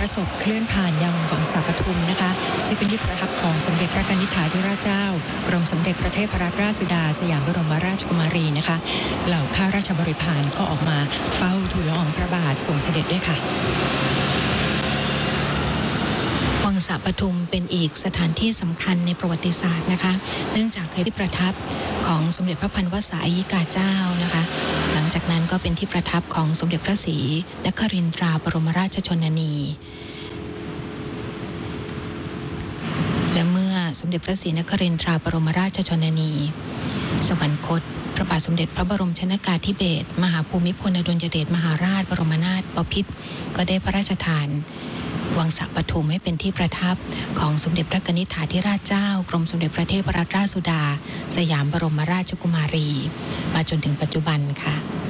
ระศพเคลื่อนผ่านยังวังสาปทุมนะคะซึ่งเป็นที่ประทับของสมเด็จพระกนิษฐาธิราชเจ้ากรมสมเด็จพระเทพรัตนราชสุดาสยามบรมราชกุมารีนะคะเหล่าข้าราชบริพารก็ออกมาเฝ้าทูลละอองพระบาททรงเสด็จด้วยค่ะวังสาปทุมเป็นอีกสถานที่สำคัญในประวัติศาสตร์นะคะเนื่องจากเคยเป็นประทับของสมเด็จพระพันวษาอัยกาเจ้านะคะหลังจากนั้นก็เป็นที่ประทับของสมเด็จพระศรีนครินทราบรมราชชนนีและเมื่อสมเด็จพระศรีนครินทราบรมราชชนนีสวรรคตพระบาทสมเด็จพระบรมชนกาธิเบศรมหาภูมิพลอดุลยเดชมหาราชบรมนาถบพิตรก็ได้พระราชทานวังสาปทุมให้เป็นที่ประทับของสมเด็จพระกนิษฐาธิราชเจ้ากรมสมเด็จพระเทพรัตนราชสุดาสยามบรมราชกุมารีมาจนถึงปัจจุบันค่ะ